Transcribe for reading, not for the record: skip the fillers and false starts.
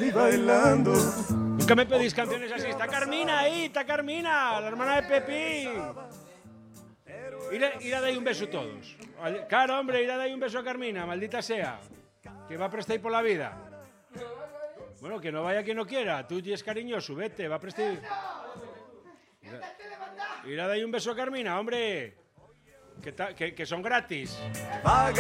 vi bailando. Nunca me pedís canciones así. Está Carmina ahí, está Carmina, la hermana de Pepi. Ir a dar un beso a todos. Claro, hombre, ir a dar un beso a Carmina, maldita sea. Que va a prestar por la vida. Bueno, que no vaya quien no quiera. Tú es cariñoso, vete, va a prestar. Ir a dar un beso a Carmina, hombre. Que son gratis.